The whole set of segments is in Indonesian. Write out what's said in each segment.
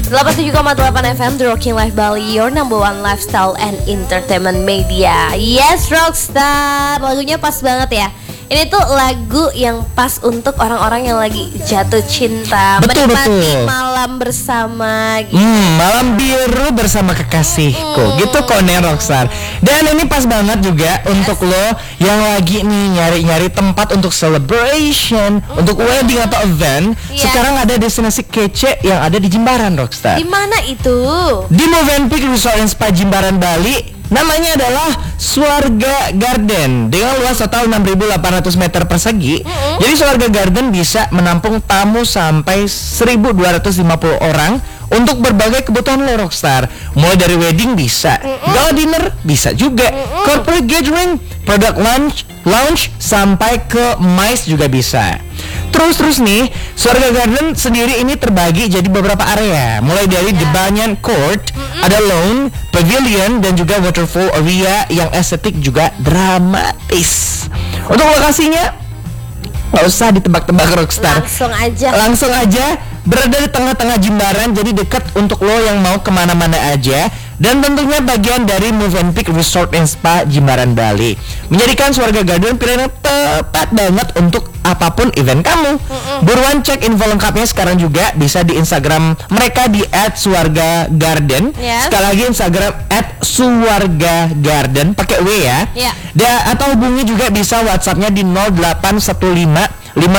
87,8 FM The Rocking Life Bali, your number one lifestyle and entertainment media. Yes, Rockstar, lagunya pas banget ya. Ini tuh lagu yang pas untuk orang-orang yang lagi jatuh cinta, menikmati malam bersama gitu. Malam biru bersama kekasihku, gitu kok nih Rockstar. Dan ini pas banget juga untuk lo yang lagi nih nyari-nyari tempat untuk celebration, untuk wedding atau event. Sekarang ada destinasi kece yang ada di Jimbaran, Rockstar. Di mana itu? Di Movenpick Resort and Spa Jimbaran, Bali. Namanya adalah Swarga Garden dengan luas total 6.800 meter persegi. Jadi Swarga Garden bisa menampung tamu sampai 1.250 orang untuk berbagai kebutuhan lo, Rockstar. Mulai dari wedding bisa, gala dinner bisa juga, corporate gathering, product lounge sampai ke MICE juga bisa. Terus nih, Swarga Garden sendiri ini terbagi jadi beberapa area. Mulai dari The Banyan Court, ada lawn, pavilion, dan juga waterfall area yang estetik juga dramatis. Untuk lokasinya, gak usah ditebak-tebak, Rockstar. Langsung aja berada di tengah-tengah Jimbaran, jadi dekat untuk lo yang mau kemana-mana aja. Dan tentunya bagian dari Movenpick Resort and Spa Jimbaran, Bali, menjadikan Swarga Garden pilihan tepat banget untuk apapun event kamu. Buruan cek info lengkapnya sekarang juga bisa di Instagram mereka di @swargagarden. Sekali lagi Instagram @swargagarden pakai W ya. Atau hubungi juga bisa WhatsAppnya di 0815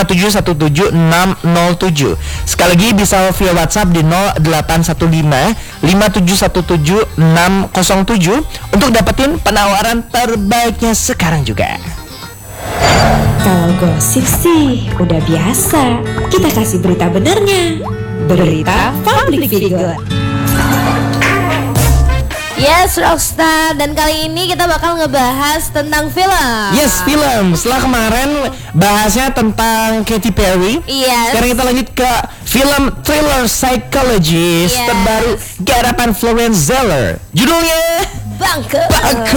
5717 607. Sekali lagi bisa via WhatsApp di 0815 5717 607 untuk dapetin penawaran terbaiknya sekarang juga. Kalau gosip sih udah biasa, kita kasih berita benernya. Berita public figure. Yes, Rockstar, dan kali ini kita bakal ngebahas tentang film. Yes, film. Setelah kemarin bahasnya tentang Katy Perry, sekarang kita lanjut ke film thriller psychologist terbaru garapan Florence Zeller. Judulnya Bunker.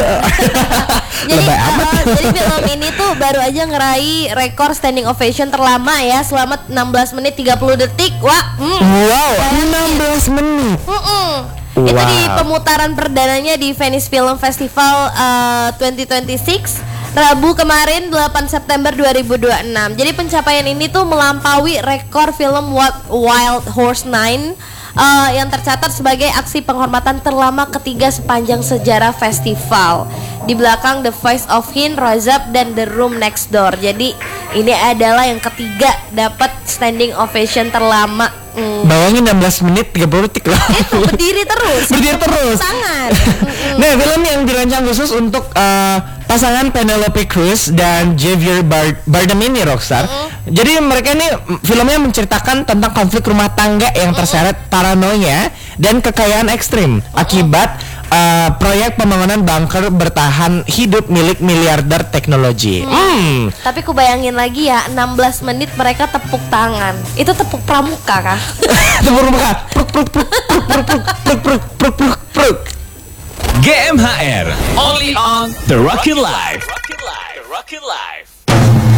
Jadi film ini tuh baru aja ngeraih rekor standing ovation terlama ya, selama 16 menit 30 detik. Wow, 16 menit. Itu di pemutaran perdananya di Venice Film Festival 2026 Rabu kemarin 8 September 2026. Jadi pencapaian ini tuh melampaui rekor film Wild Horse 9 yang tercatat sebagai aksi penghormatan terlama ketiga sepanjang sejarah festival, di belakang The Voice of Hind, Rise Up, dan The Room Next Door. Jadi ini adalah yang ketiga dapat standing ovation terlama. Bayangin 16 menit 30 detik loh. Itu berdiri terus. Sangat. Nah, film yang dirancang khusus untuk pasangan Penelope Cruz dan Javier Bardem ini, Rockstar. Jadi mereka ini filmnya menceritakan tentang konflik rumah tangga yang terseret paranoia dan kekayaan ekstrim akibat proyek pembangunan bunker bertahan hidup milik miliarder teknologi. Tapi ku bayangin lagi ya, 16 menit mereka tepuk tangan. Itu tepuk pramuka kah? Tepuk pramuka. Pruk. GMHR, only on The Rocking Life.